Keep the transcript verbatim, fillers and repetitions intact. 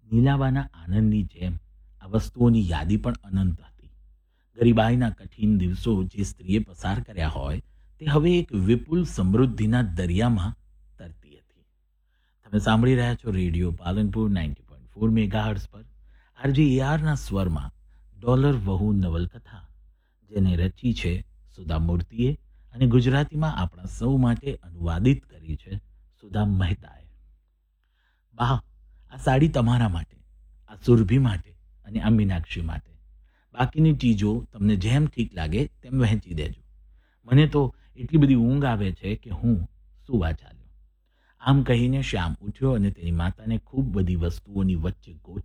નીલાવાના આનંદની જેમ આ વસ્તુઓની યાદી પણ અનંત હતી. ગરીબાઈના કઠિન દિવસો જે સ્ત્રીએ પસાર કર્યા હોય તે હવે એક વિપુલ સમૃદ્ધિના દરિયામાં તરતી હતી. તમે સાંભળી રહ્યા છો radio Palanpur ninety point four megahertz પર આરજે એઆરના સ્વરમાં ડોલર વહુ નવલકથા, જેને રચી છે સુધા મૂર્તિએ અને ગુજરાતીમાં આપણા સૌ માટે અનુવાદિત કરી છે સુધા મહેતાએ. બા, આ સાડી તમારા માટે, આ સુરભી માટે અને આ મીનાક્ષી માટે. બાકીની ચીજો તમને જેમ ઠીક લાગે તેમ વહેંચી દેજો. મને તો એટલી બધી ઊંઘ આવે છે કે હું સુવા ચાલ્યો. આમ કહીને શ્યામ ઉઠ્યો અને તેની માતાને ખૂબ બધી વસ્તુઓની વચ્ચે ગોઠ